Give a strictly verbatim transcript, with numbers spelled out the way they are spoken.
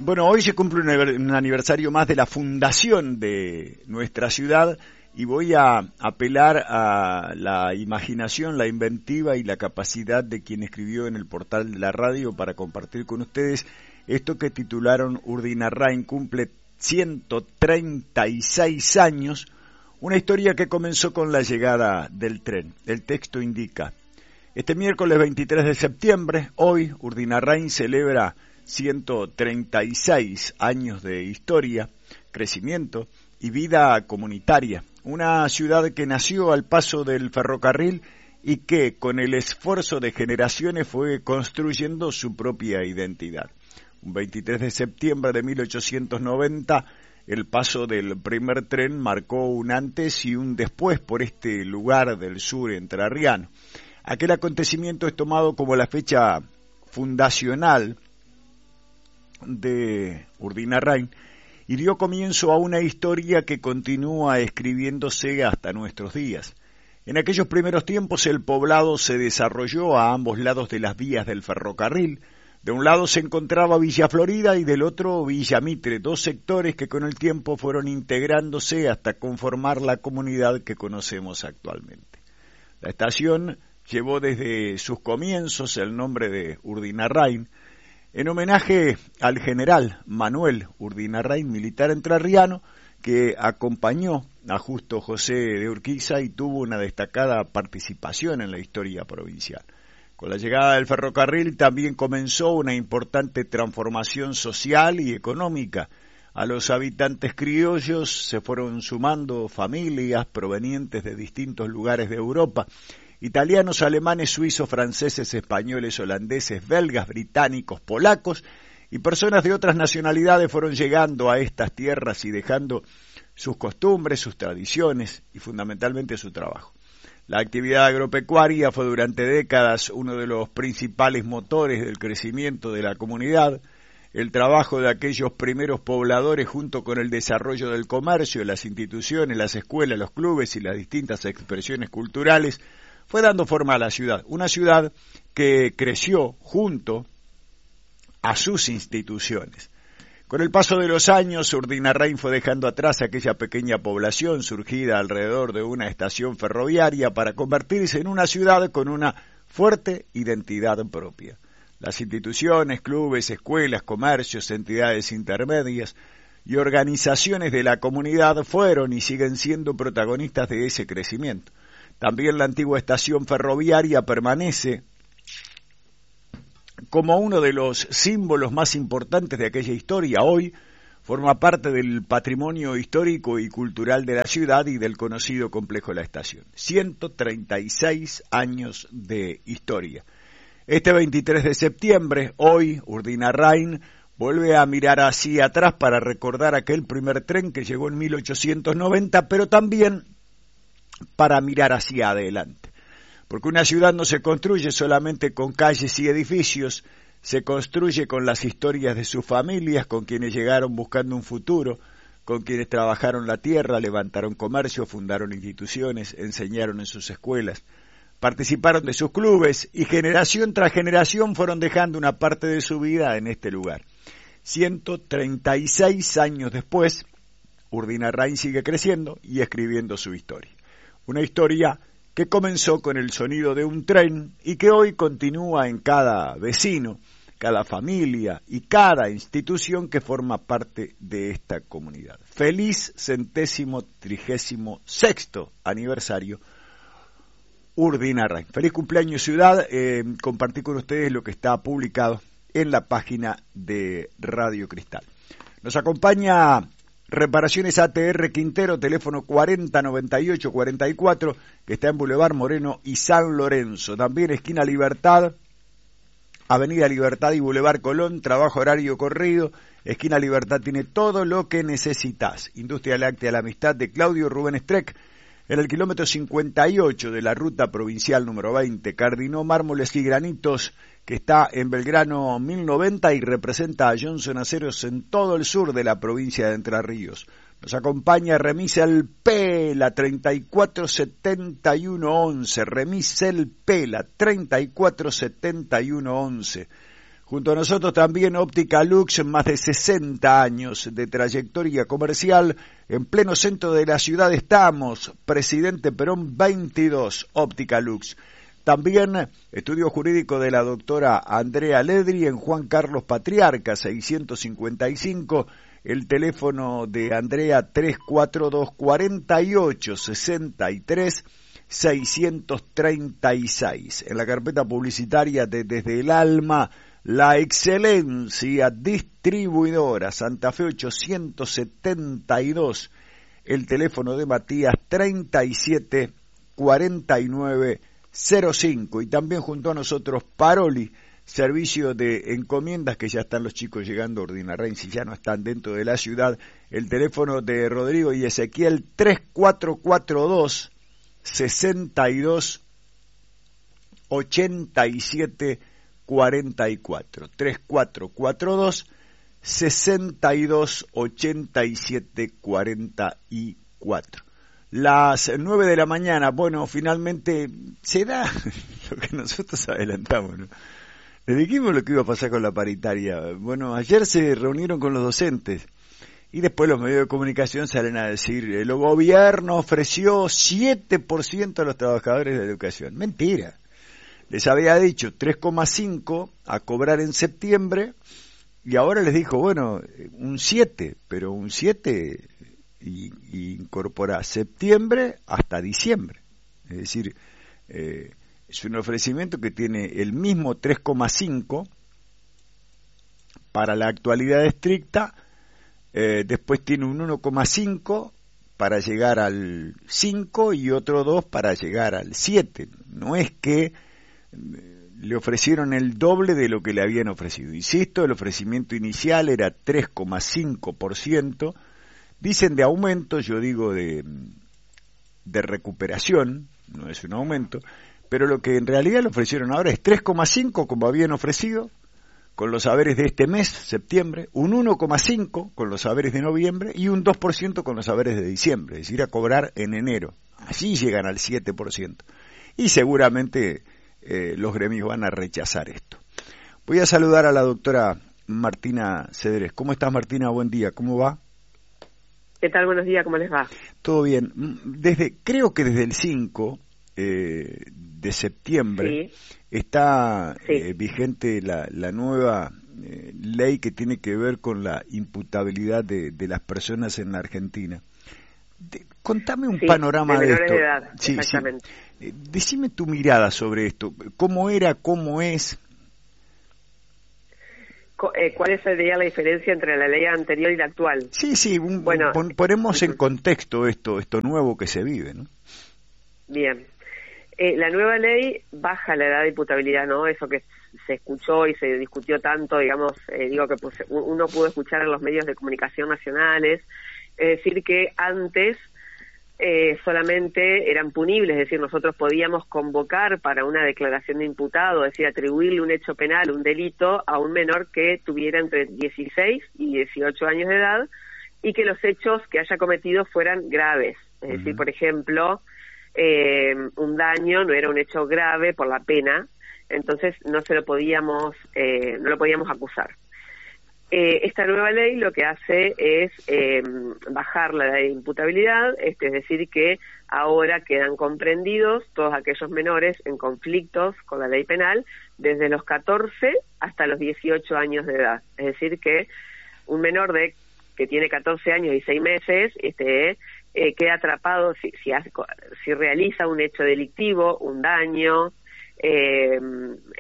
Bueno, hoy se cumple un aniversario más de la fundación de nuestra ciudad y voy a apelar a la imaginación, la inventiva y la capacidad de quien escribió en el portal de la radio para compartir con ustedes esto que titularon Urdinarrain cumple ciento treinta y seis años, una historia que comenzó con la llegada del tren. El texto indica: este miércoles veintitrés de septiembre, hoy Urdinarrain celebra ciento treinta y seis años de historia, crecimiento y vida comunitaria. Una ciudad que nació al paso del ferrocarril y que, con el esfuerzo de generaciones, fue construyendo su propia identidad. Un veintitrés de septiembre de mil ochocientos noventa, el paso del primer tren marcó un antes y un después por este lugar del sur entrerriano. Aquel acontecimiento es tomado como la fecha fundacional de Urdinarrain y dio comienzo a una historia que continúa escribiéndose hasta nuestros días. En aquellos primeros tiempos el poblado se desarrolló a ambos lados de las vías del ferrocarril. De un lado se encontraba Villa Florida y del otro Villa Mitre, dos sectores que con el tiempo fueron integrándose hasta conformar la comunidad que conocemos actualmente. La estación llevó desde sus comienzos el nombre de Urdinarrain, en homenaje al general Manuel Urdinarrain, militar entrerriano, que acompañó a Justo José de Urquiza y tuvo una destacada participación en la historia provincial. Con la llegada del ferrocarril también comenzó una importante transformación social y económica. A los habitantes criollos se fueron sumando familias provenientes de distintos lugares de Europa: italianos, alemanes, suizos, franceses, españoles, holandeses, belgas, británicos, polacos y personas de otras nacionalidades fueron llegando a estas tierras y dejando sus costumbres, sus tradiciones y fundamentalmente su trabajo. La actividad agropecuaria fue durante décadas uno de los principales motores del crecimiento de la comunidad. El trabajo de aquellos primeros pobladores, junto con el desarrollo del comercio, las instituciones, las escuelas, los clubes y las distintas expresiones culturales, fue dando forma a la ciudad. Una ciudad que creció junto a sus instituciones. Con el paso de los años, Urdinarrain fue dejando atrás aquella pequeña población surgida alrededor de una estación ferroviaria para convertirse en una ciudad con una fuerte identidad propia. Las instituciones, clubes, escuelas, comercios, entidades intermedias y organizaciones de la comunidad fueron y siguen siendo protagonistas de ese crecimiento. También la antigua estación ferroviaria permanece como uno de los símbolos más importantes de aquella historia. Hoy forma parte del patrimonio histórico y cultural de la ciudad y del conocido complejo La Estación. ciento treinta y seis años de historia. Este veintitrés de septiembre, hoy, Urdinarrain vuelve a mirar hacia atrás para recordar aquel primer tren que llegó en mil ochocientos noventa, pero también para mirar hacia adelante. Porque una ciudad no se construye solamente con calles y edificios, se construye con las historias de sus familias, con quienes llegaron buscando un futuro, con quienes trabajaron la tierra, levantaron comercio, fundaron instituciones, enseñaron en sus escuelas, participaron de sus clubes y generación tras generación fueron dejando una parte de su vida en este lugar. ciento treinta y seis años después, Urdinarrain sigue creciendo y escribiendo su historia. Una historia que comenzó con el sonido de un tren y que hoy continúa en cada vecino, cada familia y cada institución que forma parte de esta comunidad. Feliz centésimo trigésimo sexto aniversario, Urdinarrain. Feliz cumpleaños, ciudad. Eh, compartí con ustedes lo que está publicado en la página de Radio Cristal. Nos acompaña Reparaciones A T R Quintero, teléfono cuarenta noventa y ocho cuarenta y cuatro, que está en Boulevard Moreno y San Lorenzo. También esquina Libertad, Avenida Libertad y Boulevard Colón, trabajo horario corrido. Esquina Libertad tiene todo lo que necesitas. Industria Láctea La Amistad de Claudio Rubén Streck, en el kilómetro cincuenta y ocho de la ruta provincial número veinte. Cardinó Mármoles y Granitos, que está en Belgrano mil noventa y representa a Johnson Aceros en todo el sur de la provincia de Entre Ríos. Nos acompaña Remis El Pela, treinta y cuatro setenta y uno once. Remis El Pela, treinta y cuatro setenta y uno once. Junto a nosotros también Óptica Lux, más de sesenta años de trayectoria comercial. En pleno centro de la ciudad estamos, Presidente Perón veintidós, Óptica Lux. También estudio jurídico de la doctora Andrea Ledri en Juan Carlos Patriarca, seiscientos cincuenta y cinco. El teléfono de Andrea tres cuatro dos, cuatro ocho, seis tres, seiscientos treinta y seis. En la carpeta publicitaria de Desde el Alma, la excelencia distribuidora, Santa Fe ochocientos setenta y dos, el teléfono de Matías treinta y siete, cuarenta y nueve, cero cinco. Y también junto a nosotros Paroli, servicio de encomiendas, que ya están los chicos llegando a Ordinarrain, si ya no están dentro de la ciudad. El teléfono de Rodrigo y Ezequiel tres cuatro cuatro dos, sesenta y dos, ochenta y siete, cuarenta y cuatro, tres cuatro cuatro dos, sesenta y dos, ochenta y siete, cuarenta y cuatro. Las nueve de la mañana, bueno, finalmente se da lo que nosotros adelantamos, ¿no? Les dijimos lo que iba a pasar con la paritaria. Bueno, ayer se reunieron con los docentes y después los medios de comunicación salen a decir el gobierno ofreció siete por ciento a los trabajadores de la educación. Mentira. Les había dicho tres coma cinco a cobrar en septiembre y ahora les dijo, bueno, un siete, pero un siete y, y incorpora septiembre hasta diciembre. Es decir, eh, es un ofrecimiento que tiene el mismo tres coma cinco para la actualidad estricta, eh, después tiene un uno coma cinco para llegar al cinco y otro dos para llegar al siete. No es que le ofrecieron el doble de lo que le habían ofrecido. Insisto, el ofrecimiento inicial era tres coma cinco por ciento. Dicen de aumento, yo digo de, de recuperación, no es un aumento, pero lo que en realidad le ofrecieron ahora es tres coma cinco como habían ofrecido con los haberes de este mes, septiembre, un uno coma cinco con los haberes de noviembre y un dos por ciento con los haberes de diciembre, es decir, a cobrar en enero. Así llegan al siete por ciento. Y seguramente eh, los gremios van a rechazar esto. Voy a saludar a la doctora Martina Cedrés. ¿Cómo estás, Martina? Buen día. ¿Cómo va? ¿Qué tal? Buenos días. ¿Cómo les va? Todo bien. Desde, creo que desde el cinco eh, de septiembre sí. está sí. Eh, vigente la, la nueva eh, ley que tiene que ver con la imputabilidad de, de las personas en la Argentina. De, contame un sí, panorama de, de esto. De edad, sí, exactamente. Sí. Eh, decime tu mirada sobre esto. ¿Cómo era? ¿Cómo es? ¿Cuál sería la diferencia entre la ley anterior y la actual? Sí, sí, un, bueno, pon, ponemos en contexto esto, esto nuevo que se vive, ¿no? Bien. Eh, la nueva ley baja la edad de imputabilidad, ¿no? Eso que se escuchó y se discutió tanto, digamos, eh, digo que pues, uno pudo escuchar en los medios de comunicación nacionales, es decir, que antes eh, solamente eran punibles, es decir, nosotros podíamos convocar para una declaración de imputado, es decir, atribuirle un hecho penal, un delito, a un menor que tuviera entre dieciséis y dieciocho años de edad y que los hechos que haya cometido fueran graves. Es uh-huh. decir, por ejemplo, eh, un daño no era un hecho grave por la pena, entonces no se lo podíamos, eh, no lo podíamos acusar. Eh, esta nueva ley lo que hace es eh, bajar la edad de imputabilidad, este, es decir, que ahora quedan comprendidos todos aquellos menores en conflictos con la ley penal desde los catorce hasta los dieciocho años de edad. Es decir, que un menor de que tiene catorce años y seis meses este, eh, queda atrapado si, si, hace, si realiza un hecho delictivo, un daño, eh,